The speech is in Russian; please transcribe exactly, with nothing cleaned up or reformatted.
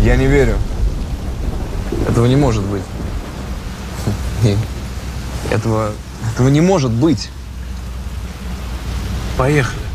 Я не верю. Этого не может быть. Этого, этого не может быть. Поехали.